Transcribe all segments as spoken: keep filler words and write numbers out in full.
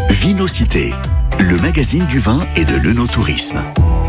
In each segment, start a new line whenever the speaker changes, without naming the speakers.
Vinocité, le magazine du vin et de l'œnotourisme.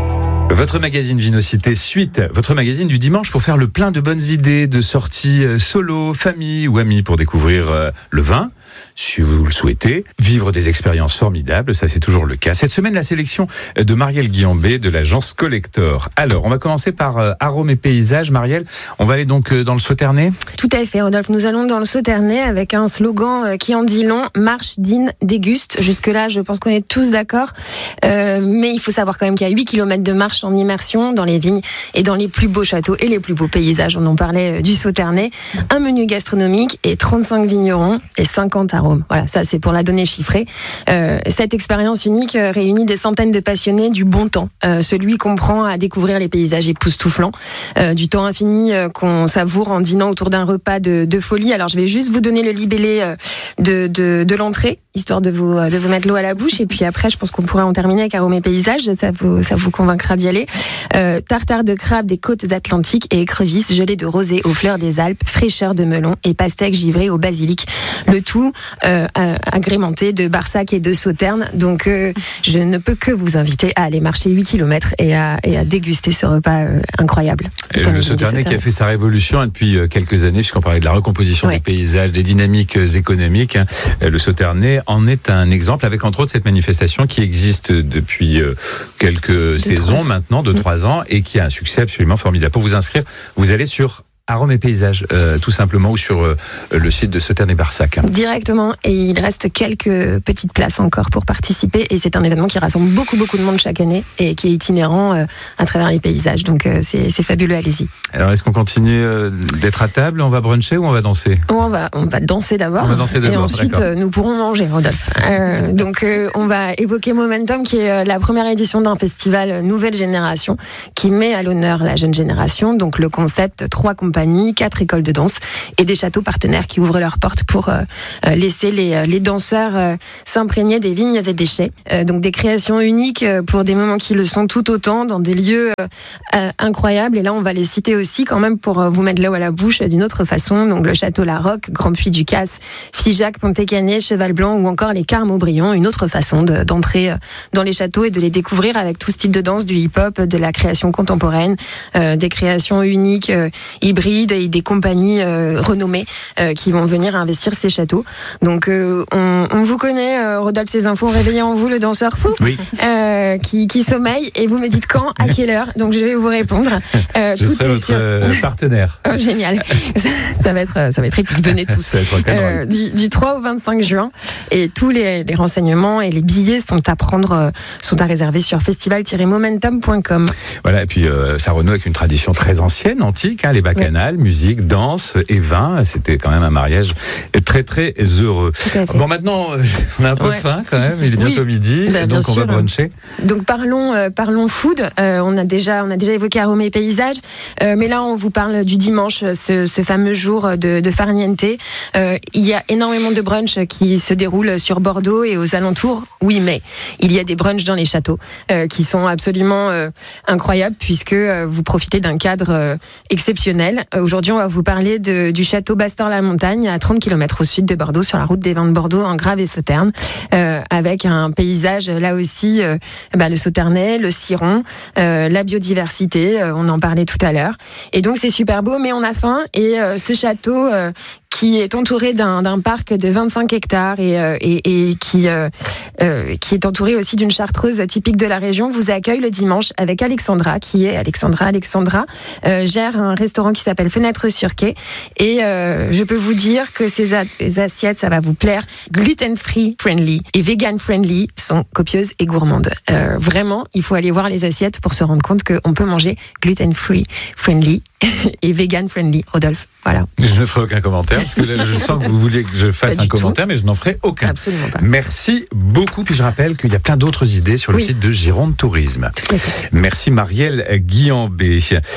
Votre magazine Vinocité suite, votre magazine du dimanche pour faire le plein de bonnes idées, de sorties solo, famille ou amis pour découvrir le vin, si vous le souhaitez, vivre des expériences formidables, ça c'est toujours le cas. Cette semaine, la sélection de Marielle Guillambé de l'agence Collector. Alors, on va commencer par euh, arômes et paysages. Marielle, on va aller donc euh, dans le Sauternais ?
Tout à fait, Rodolphe. Nous allons dans le Sauternais avec un slogan euh, qui en dit long, marche, dîne, déguste. Jusque-là, je pense qu'on est tous d'accord. Euh, mais il faut savoir quand même qu'il y a huit kilomètres de marche en immersion dans les vignes et dans les plus beaux châteaux et les plus beaux paysages. On en parlait euh, du Sauternais. Un menu gastronomique et trente-cinq vignerons et cinquante arômes. Voilà, ça c'est pour la donnée chiffrée. Euh, cette expérience unique euh, réunit des centaines de passionnés du bon temps. Euh, celui qu'on prend à découvrir les paysages époustouflants, euh, du temps infini euh, qu'on savoure en dînant autour d'un repas de, de folie. Alors je vais juste vous donner le libellé euh, de, de, de l'entrée, histoire de vous, de vous mettre l'eau à la bouche. Et puis après, je pense qu'on pourra en terminer avec arômes et paysages. Ça vous, ça vous convaincra d'y aller. Euh, tartare de crabe des côtes atlantiques et écrevisses gelées de rosée aux fleurs des Alpes, fraîcheur de melon et pastèques givrées au basilic. Le tout Euh, agrémenté de Barsac et de Sauternes. Donc euh, je ne peux que vous inviter à aller marcher huit kilomètres et à, et à déguster ce repas euh, incroyable.
Et le Sauternais qui a fait sa révolution depuis quelques années, puisqu'on parlait de la recomposition ouais. des paysages, des dynamiques économiques. Le Sauternais en est un exemple, avec entre autres cette manifestation qui existe depuis quelques de saisons maintenant, de mmh. trois ans, et qui a un succès absolument formidable. Pour vous inscrire, vous allez sur Arômes et paysages, euh, tout simplement, ou sur euh, le site de Sauternes et Barsac.
Directement, et il reste quelques petites places encore pour participer, et c'est un événement qui rassemble beaucoup, beaucoup de monde chaque année, et qui est itinérant euh, à travers les paysages, donc euh, c'est, c'est fabuleux, allez-y.
Alors, est-ce qu'on continue euh, d'être à table, on va bruncher ou on va danser ?
on va, on va danser d'abord,
on va danser d'abord,
et ensuite euh, nous pourrons manger, Rodolphe. Euh, donc, euh, on va évoquer Momentum, qui est euh, la première édition d'un festival Nouvelle Génération, qui met à l'honneur la jeune génération, donc le concept trois compagnies, quatre écoles de danse et des châteaux partenaires qui ouvrent leurs portes pour euh, laisser les, les danseurs euh, s'imprégner des vignes et des chais. Euh, donc des créations uniques euh, pour des moments qui le sont tout autant, dans des lieux euh, incroyables. Et là, on va les citer aussi quand même pour euh, vous mettre l'eau à la bouche d'une autre façon. Donc le château La Roque, Grand Puy du Casse, Figeac, Pontet-Canet, Cheval Blanc ou encore les Carmes Aubryon. Une autre façon de, d'entrer euh, dans les châteaux et de les découvrir avec tout style de danse, du hip-hop, de la création contemporaine, euh, des créations uniques, euh, hybrides, et des compagnies euh, renommées euh, qui vont venir investir ces châteaux. Donc euh, on, on vous connaît, euh, Rodolphe, ces infos ont réveillé en vous le danseur fou
oui.
euh, qui, qui sommeille, et vous me dites quand, à quelle heure. Donc je vais vous répondre.
Euh, je tout serai est votre sur... partenaire.
Oh, génial. ça, ça va être ça va être épique. Venez tous.
Ça va être
euh, du, du trois au vingt-cinq juin, et tous les, les renseignements et les billets sont à prendre, euh, sont à réserver sur festival tiret momentum point com.
Voilà, et puis euh, ça renoue avec une tradition très ancienne, antique, hein, les bacchanales. Oui. Musique, danse et vin, c'était quand même un mariage très très heureux. Bon, maintenant on a un peu ouais. faim quand même, il est bientôt oui. midi, bah, donc on sûr. va bruncher.
Donc parlons euh, parlons food. Euh, on a déjà on a déjà évoqué arômes et paysages, euh, mais là on vous parle du dimanche, ce, ce fameux jour de, de farniente. Euh, il y a énormément de brunchs qui se déroulent sur Bordeaux et aux alentours. Oui, mais il y a des brunchs dans les châteaux euh, qui sont absolument euh, incroyables, puisque euh, vous profitez d'un cadre euh, exceptionnel. Aujourd'hui, on va vous parler de, du château Bastor-la-Montagne, à trente kilomètres au sud de Bordeaux, sur la route des vins de Bordeaux, en Graves et Sauternes, euh, avec un paysage, là aussi, euh, bah, le Sauternais, le Ciron, euh, la biodiversité, euh, on en parlait tout à l'heure. Et donc, c'est super beau, mais on a faim. Et euh, ce château, euh, qui est entouré d'un, d'un parc de vingt-cinq hectares et, euh, et, et qui, euh, euh, qui est entouré aussi d'une chartreuse typique de la région, vous accueille le dimanche avec Alexandra, qui est Alexandra. Alexandra euh, gère un restaurant qui s'appelle Fenêtre sur Quai, et euh, je peux vous dire que ces a- assiettes, ça va vous plaire. Gluten-free friendly et vegan friendly, sont copieuses et gourmandes. Euh, vraiment, il faut aller voir les assiettes pour se rendre compte qu'on peut manger gluten-free friendly et vegan friendly, Rodolphe. Voilà.
Je ne ferai aucun commentaire, parce que là, je sens que vous vouliez que je fasse un commentaire, tout. Mais je n'en ferai aucun.
Absolument pas.
Merci beaucoup. Puis je rappelle qu'il y a plein d'autres idées sur le oui. site de Gironde Tourisme.
Tout à fait.
Merci Marielle Guillambé.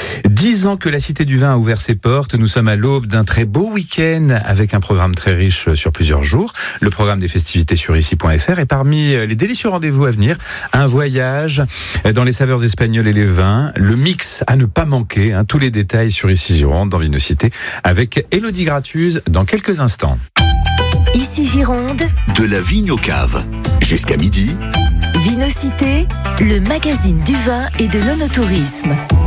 Dix ans que la Cité du Vin a ouvert ses portes. Nous sommes à l'aube d'un très beau week-end avec un programme très riche sur plusieurs jours. Le programme des festivités sur ici point f r, et parmi les délicieux rendez-vous à venir, un voyage dans les saveurs espagnoles et les vins, le mix à ne pas manquer, hein, tous les détails sur Ici Gironde dans Vinocité avec Élodie Gratuz dans quelques instants.
Ici Gironde,
De la vigne aux caves. Jusqu'à midi.
Vinocité, le magazine du vin et de l'œnotourisme.